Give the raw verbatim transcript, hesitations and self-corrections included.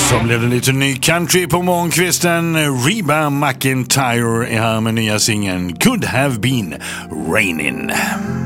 Så blev det lite ny country på morgonkvisten. Reba McEntire är här med nya singeln Could Have Been Raining.